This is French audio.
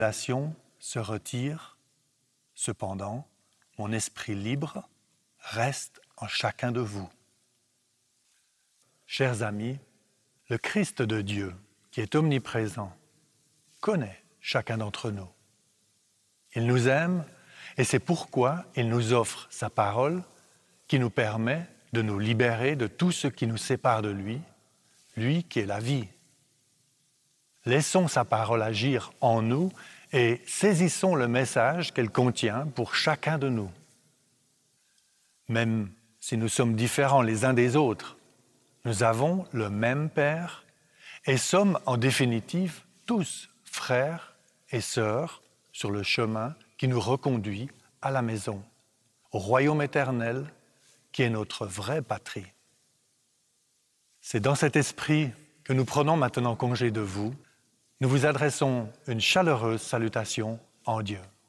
Nation se retire, cependant, mon esprit libre reste en chacun de vous. Chers amis, le Christ de Dieu, qui est omniprésent, connaît chacun d'entre nous. Il nous aime et c'est pourquoi il nous offre sa parole qui nous permet de nous libérer de tout ce qui nous sépare de lui, lui qui est la vie. Laissons sa parole agir en nous et saisissons le message qu'elle contient pour chacun de nous. Même si nous sommes différents les uns des autres, nous avons le même Père et sommes en définitive tous frères et sœurs sur le chemin qui nous reconduit à la maison, au royaume éternel qui est notre vraie patrie. C'est dans cet esprit que nous prenons maintenant congé de vous. Nous vous adressons une chaleureuse salutation en Dieu.